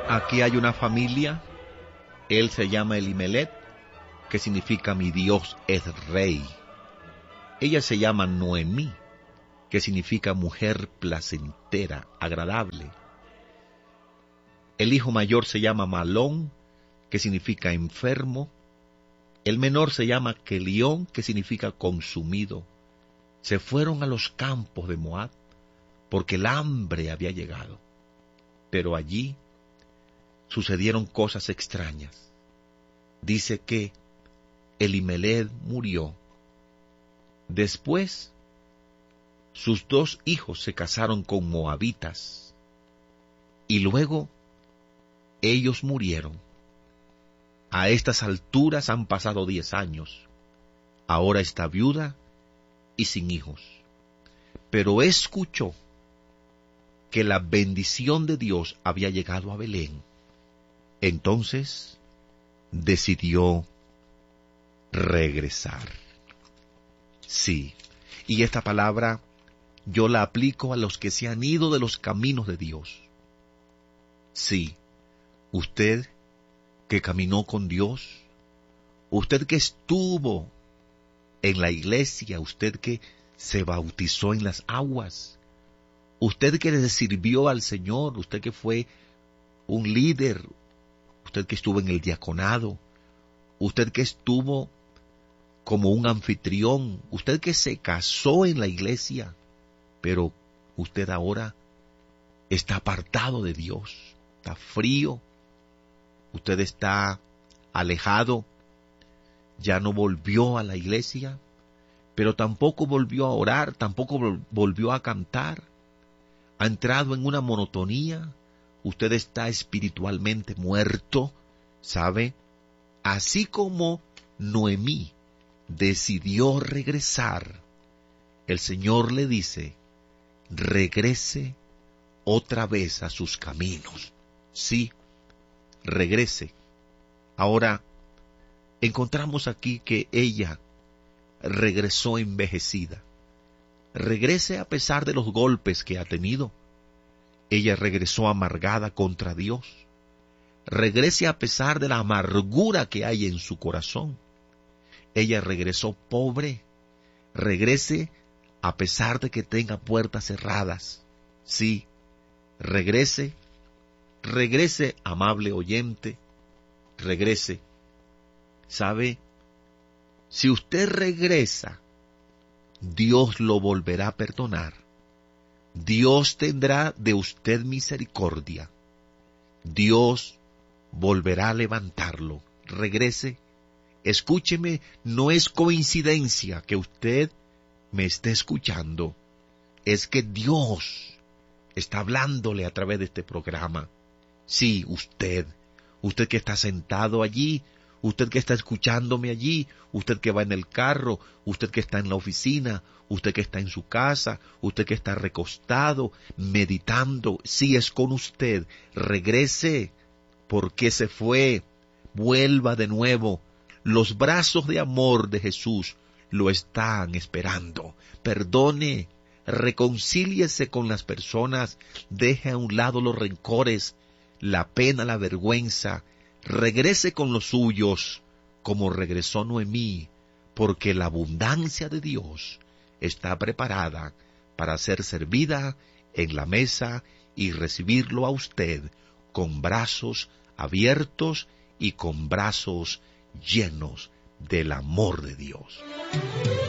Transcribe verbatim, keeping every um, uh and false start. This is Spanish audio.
Aquí hay una familia, él se llama Elimelech, que significa mi Dios es rey. Ella se llama Noemí, que significa mujer placentera, agradable. El hijo mayor se llama Malón, que significa enfermo. El menor se llama Kelión, que significa consumido. Se fueron a los campos de Moab, porque el hambre había llegado. Pero allí sucedieron cosas extrañas. Dice que Elimelech murió. Después, sus dos hijos se casaron con moabitas. Y luego, ellos murieron. A estas alturas han pasado diez años. Ahora está viuda y sin hijos. Pero escuchó que la bendición de Dios había llegado a Belén. Entonces decidió regresar. Sí, y esta palabra yo la aplico a los que se han ido de los caminos de Dios. Sí, usted que caminó con Dios, usted que estuvo en la iglesia, usted que se bautizó en las aguas, usted que le sirvió al Señor, usted que fue un líder, usted que estuvo en el diaconado, usted que estuvo como un anfitrión, usted que se casó en la iglesia, pero usted ahora está apartado de Dios, está frío, usted está alejado, ya no volvió a la iglesia, pero tampoco volvió a orar, tampoco volvió a cantar, ha entrado en una monotonía, usted está espiritualmente muerto, ¿sabe? Así como Noemí decidió regresar, el Señor le dice, regrese otra vez a sus caminos. Sí, regrese. Ahora, encontramos aquí que ella regresó envejecida. Regrese a pesar de los golpes que ha tenido. Ella regresó amargada contra Dios. Regrese a pesar de la amargura que hay en su corazón. Ella regresó pobre. Regrese a pesar de que tenga puertas cerradas. Sí, regrese, regrese, amable oyente, regrese. ¿Sabe? Si usted regresa, Dios lo volverá a perdonar. Dios tendrá de usted misericordia. Dios volverá a levantarlo. Regrese. Escúcheme, no es coincidencia que usted me esté escuchando. Es que Dios está hablándole a través de este programa. Sí, usted, usted que está sentado allí, usted que está escuchándome allí, usted que va en el carro, usted que está en la oficina, usted que está en su casa, usted que está recostado, meditando, sí es con usted. Regrese, porque se fue, vuelva de nuevo. Los brazos de amor de Jesús lo están esperando. Perdone, reconcíliese con las personas, deje a un lado los rencores, la pena, la vergüenza. Regrese con los suyos, como regresó Noemí, porque la abundancia de Dios está preparada para ser servida en la mesa y recibirlo a usted con brazos abiertos y con brazos llenos del amor de Dios.